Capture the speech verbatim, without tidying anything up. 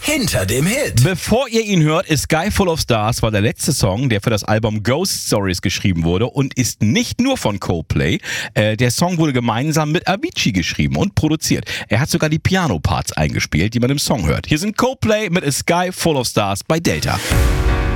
Hinter dem Hit. Bevor ihr ihn hört, ist Sky Full of Stars war der letzte Song, der für das Album Ghost Stories geschrieben wurde und ist nicht nur von Coldplay. Äh, der Song wurde gemeinsam mit Avicii geschrieben und produziert. Er hat sogar die Piano-Parts eingespielt, die man im Song hört. Hier sind Coldplay mit A Sky Full of Stars bei Delta.